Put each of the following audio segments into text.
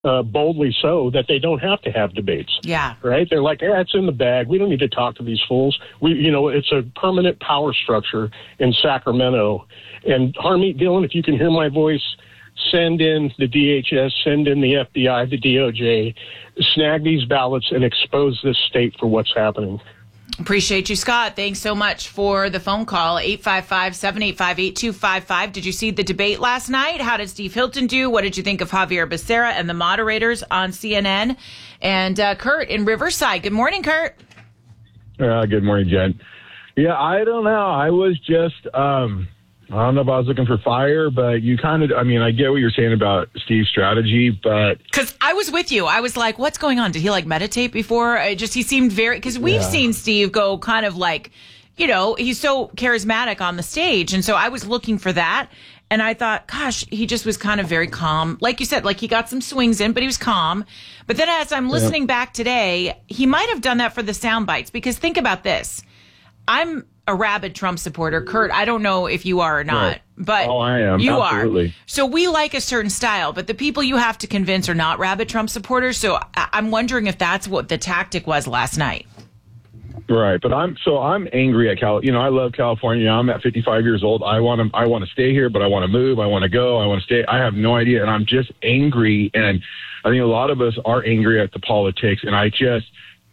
boldly so, that they don't have to have debates. Yeah. Right? They're like, it's in the bag. We don't need to talk to these fools. It's a permanent power structure in Sacramento. And Harmeet Dillon, if you can hear my voice, send in the DHS, send in the FBI, the DOJ, snag these ballots and expose this state for what's happening. Appreciate you, Scott. Thanks so much for the phone call. 855-785-8255. Did you see the debate last night? How did Steve Hilton do? What did you think of Javier Becerra and the moderators on CNN? And Kurt in Riverside. Good morning, Kurt. Good morning, Jen. Yeah, I don't know. I was just, I don't know if I was looking for fire, but you kind of, I get what you're saying about Steve's strategy, but... Because I was with you. I was like, what's going on? Did he meditate before? He seemed very... Because we've seen Steve go kind of he's so charismatic on the stage. And so I was looking for that. And I thought, gosh, he just was kind of very calm. Like you said, he got some swings in, but he was calm. But then as I'm listening back today, he might have done that for the sound bites. Because think about this. I'm a rabid Trump supporter. Kurt, I don't know if you are or not, but I am. You Absolutely. are. So we like a certain style, but the people you have to convince are not rabid Trump supporters. So I'm wondering if that's what the tactic was last night. Right, but I'm angry at Cal. I love California. I'm at 55 years old. I want to stay here, but I want to move. I want to go. I want to stay. I have no idea, and I'm just angry. And I think a lot of us are angry at the politics, and I just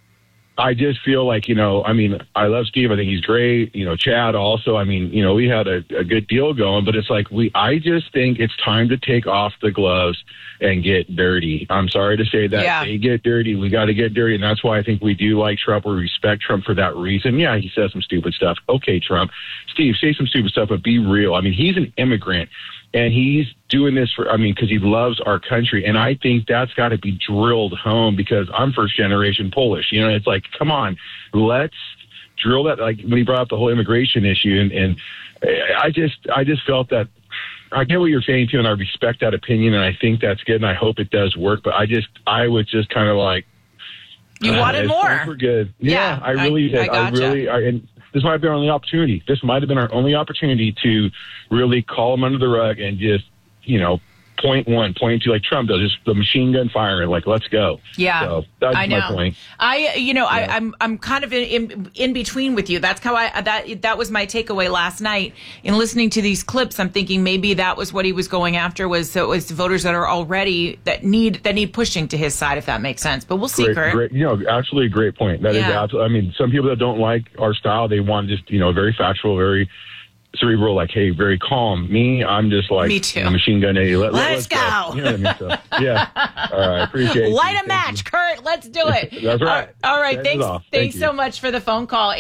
feel like, I love Steve. I think he's great. Chad also, we had a good deal going, but it's like I just think it's time to take off the gloves and get dirty. I'm sorry to say that. Yeah. They get dirty. We got to get dirty. And that's why I think we do like Trump. We respect Trump for that reason. Yeah, he says some stupid stuff. Okay, Trump. Steve, say some stupid stuff, but be real. He's an immigrant. And he's doing this because he loves our country. And I think that's got to be drilled home because I'm first generation Polish. It's like, come on, let's drill that. Like when he brought up the whole immigration issue. And I just felt that I get what you're saying too. And I respect that opinion. And I think that's good. And I hope it does work. But I was just kind of like, you wanted more. Super good. Yeah, I really did. Gotcha. And this might have been our only opportunity. This might have been our only opportunity to really call him under the rug and just, point two, like Trump does, just the machine gun firing, let's go. Yeah, so that's my point. I'm kind of in between with you. That's how that was my takeaway last night in listening to these clips. I'm thinking maybe that was what he was going after was voters that are already that need pushing to his side, if that makes sense. But we'll see, Kurt. Great, absolutely a great point. That is absolutely. Some people that don't like our style, they want just very factual, very cerebral, very calm. Me, I'm just me too. Machine gun. Hey, let's go. You know what I mean? So, yeah. All right. Appreciate it. Light a match, Kurt. Let's do it. That's right. All right. Thanks So much for the phone call.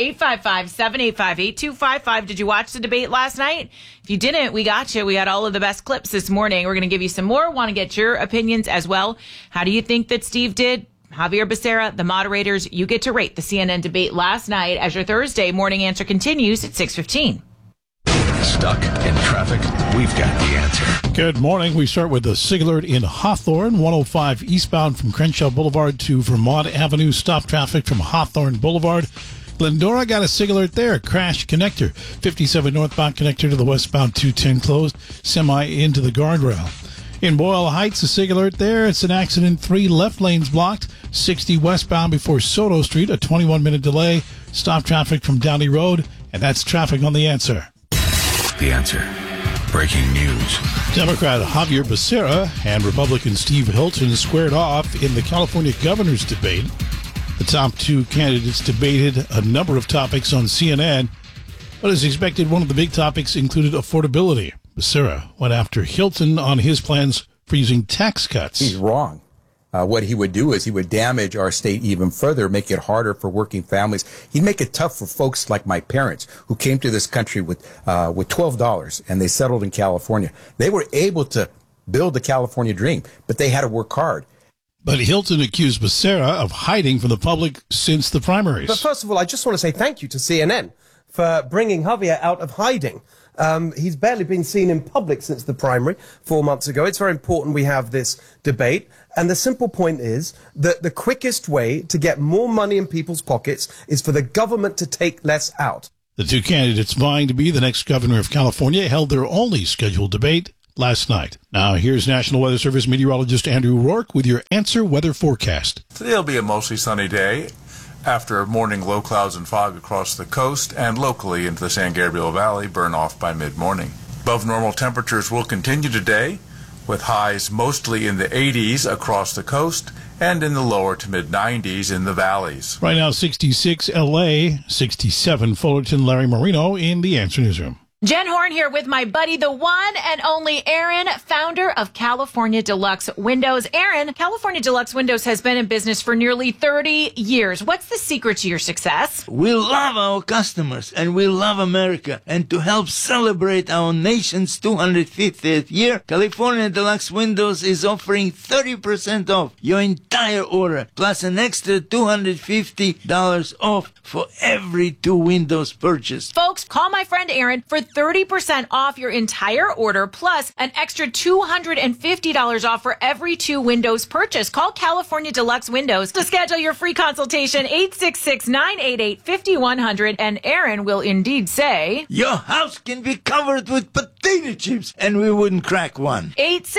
855-785-8255. Did you watch the debate last night? If you didn't, we got you. We got all of the best clips this morning. We're going to give you some more. Want to get your opinions as well. How do you think that Steve did? Javier Becerra, the moderators, you get to rate the CNN debate last night as your Thursday morning answer continues at 6:15. Stuck in traffic? We've got the answer. Good morning. We start with the SIG alert in Hawthorne, 105 eastbound from Crenshaw Boulevard to Vermont Avenue. Stop traffic from Hawthorne Boulevard. Glendora got a SIG alert there. Crash connector. 57 northbound connector to the westbound 210 closed. Semi into the guardrail. In Boyle Heights, a SIG alert there. It's an accident. 3 left lanes blocked. 60 westbound before Soto Street. A 21-minute delay. Stop traffic from Downey Road. And that's traffic on the answer. The answer. Breaking news. Democrat Javier Becerra and Republican Steve Hilton squared off in the California governor's debate. The top two candidates debated a number of topics on CNN, but as expected, one of the big topics included affordability. Becerra went after Hilton on his plans for using tax cuts. He's wrong. What he would do is he would damage our state even further, make it harder for working families. He'd make it tough for folks like my parents who came to this country with $12 and they settled in California. They were able to build the California dream, but they had to work hard. But Hilton accused Becerra of hiding from the public since the primaries. But first of all, I just want to say thank you to CNN for bringing Javier out of hiding. He's barely been seen in public since the primary 4 months ago. It's very important we have this debate. And the simple point is that the quickest way to get more money in people's pockets is for the government to take less out. The two candidates vying to be the next governor of California held their only scheduled debate last night. Now, here's National Weather Service meteorologist Andrew Rourke with your Answer Weather Forecast. Today will be a mostly sunny day after morning low clouds and fog across the coast and locally into the San Gabriel Valley burn off by mid-morning. Above normal temperatures will continue today, with highs mostly in the 80s across the coast and in the lower to mid-90s in the valleys. Right now, 66 L.A., 67 Fullerton, Larry Marino in the Answer Newsroom. Jen Horn here with my buddy, the one and only Aaron, founder of California Deluxe Windows. Aaron, California Deluxe Windows has been in business for nearly 30 years. What's the secret to your success? We love our customers and we love America. And to help celebrate our nation's 250th year, California Deluxe Windows is offering 30% off your entire order, plus an extra $250 off for every 2 windows purchased. Folks, call my friend Aaron for 30% off your entire order, plus an extra $250 off for every 2 windows purchased. Call California Deluxe Windows to schedule your free consultation, 866-988-5100, and Aaron will indeed say, your house can be covered with potato chips, and we wouldn't crack one.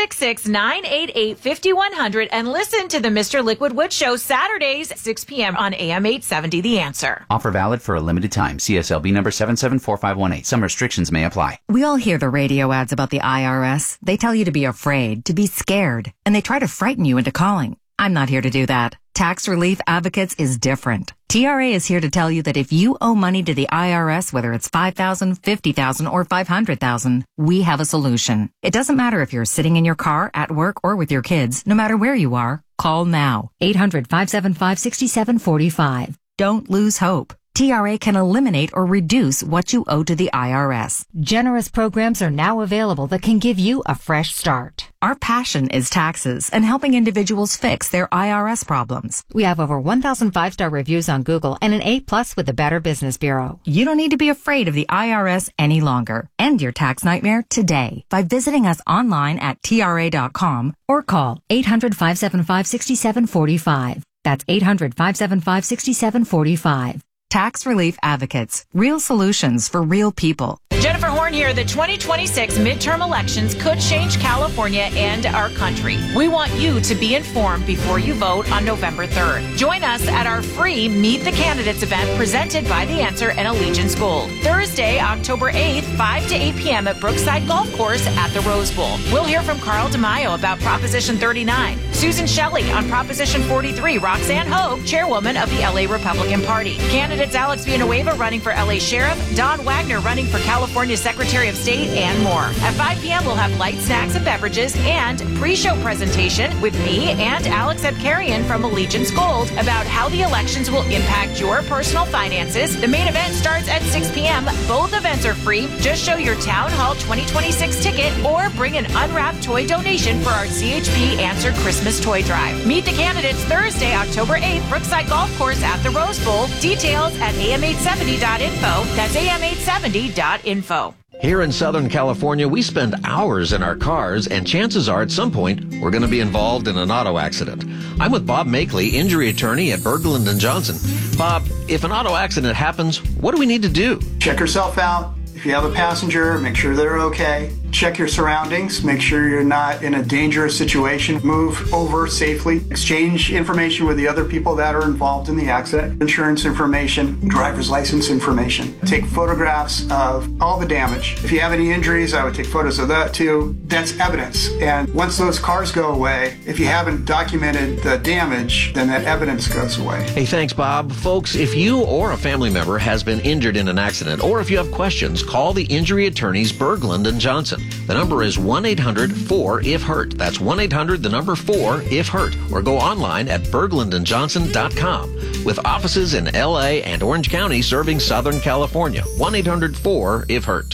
866-988-5100, and listen to the Mr. Liquid Wood Show Saturdays, 6 p.m. on AM 870, The Answer. Offer valid for a limited time. CSLB number 774518. Some restrictions may apply. We all hear the radio ads about the IRS. They tell you to be afraid, to be scared, and they try to frighten you into calling. I'm not here to do that. Tax Relief Advocates is different. TRA is here to tell you that if you owe money to the IRS, whether it's $5,000, $50,000, or $500,000, we have a solution. It doesn't matter if you're sitting in your car, at work, or with your kids. No matter where you are, call now. 800-575-6745. Don't lose hope. TRA can eliminate or reduce what you owe to the IRS. Generous programs are now available that can give you a fresh start. Our passion is taxes and helping individuals fix their IRS problems. We have over 1,000 5-star reviews on Google and an A+ with the Better Business Bureau. You don't need to be afraid of the IRS any longer. End your tax nightmare today by visiting us online at TRA.com or call 800-575-6745. That's 800-575-6745. Tax Relief Advocates. Real solutions for real people. Jennifer Horn here. The 2026 midterm elections could change California and our country. We want you to be informed before you vote on November 3rd. Join us at our free Meet the Candidates event presented by The Answer and Allegiance Gold. Thursday, October 8th, 5 to 8 p.m. at Brookside Golf Course at the Rose Bowl. We'll hear from Carl DeMaio about Proposition 39, Susan Shelley on Proposition 43, Roxanne Hogue, chairwoman of the LA Republican Party. Candidates Alex Villanueva running for LA Sheriff, Don Wagner running for California Secretary of State, and more. At 5 p.m., we'll have light snacks and beverages and pre-show presentation with me and Alex Abkarian from Allegiance Gold about how the elections will impact your personal finances. The main event starts at 6 p.m. Both events are free. Just show your Town Hall 2026 ticket or bring an unwrapped toy donation for our CHP Answer Christmas Toy Drive. Meet the candidates Thursday, October 8th, Brookside Golf Course at the Rose Bowl. Details at am870.info. That's am870.info. Here in Southern California, we spend hours in our cars, and chances are at some point we're going to be involved in an auto accident. I'm with Bob Makeley, injury attorney at Berglund & Johnson. Bob, if an auto accident happens, what do we need to do? Check yourself out. If you have a passenger, make sure they're okay. Check your surroundings. Make sure you're not in a dangerous situation. Move over safely. Exchange information with the other people that are involved in the accident. Insurance information, driver's license information. Take photographs of all the damage. If you have any injuries, I would take photos of that too. That's evidence. And once those cars go away, if you haven't documented the damage, then that evidence goes away. Hey, thanks, Bob. Folks, if you or a family member has been injured in an accident, or if you have questions, call the injury attorneys Berglund & Johnson. The number is 1-800-4-IF-HURT. That's 1-800-4-IF-HURT. Or go online at berglundandjohnson.com. With offices in LA and Orange County serving Southern California. 1-800-4-IF-HURT.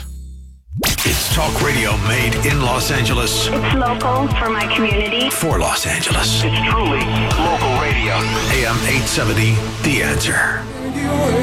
It's talk radio made in Los Angeles. It's local for my community. For Los Angeles. It's truly local radio. AM 870, The Answer.